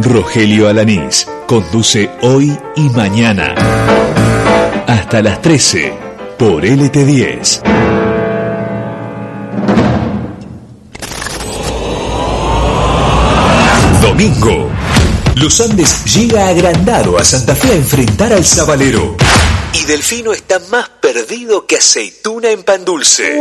Rogelio Alanís conduce Hoy y Mañana. Hasta las 13 por LT10. Domingo. Los Andes llega agrandado a Santa Fe a enfrentar al Sabalero. Y Delfino está más perdido que aceituna en pan dulce.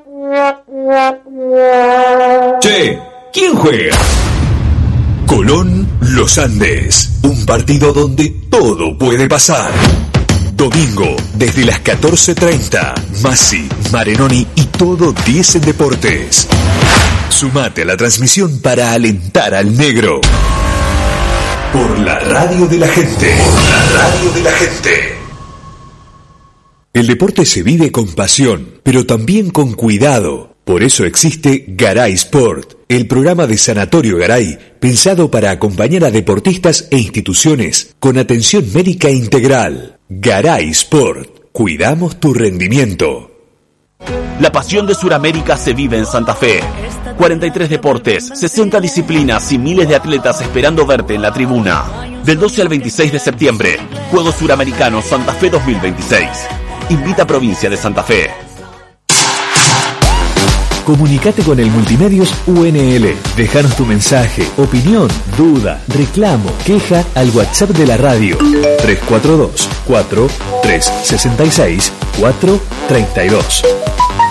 Che, ¿quién juega? Colón, Los Andes. Un partido donde todo puede pasar. Domingo, desde las 14:30. Masi, Marenoni y todo 10 en Deportes. Sumate a la transmisión para alentar al negro. Por la radio de la gente. Por la radio de la gente. El deporte se vive con pasión, pero también con cuidado. Por eso existe Garay Sport, el programa de Sanatorio Garay, pensado para acompañar a deportistas e instituciones con atención médica integral. Garay Sport, cuidamos tu rendimiento. La pasión de Suramérica se vive en Santa Fe. 43 deportes, 60 disciplinas y miles de atletas esperando verte en la tribuna. Del 12 al 26 de septiembre, Juegos Suramericanos Santa Fe 2026. Invita a Provincia de Santa Fe. Comunicate con el Multimedios UNL. Déjanos tu mensaje, opinión, duda, reclamo, queja al WhatsApp de la radio 342-4366-432.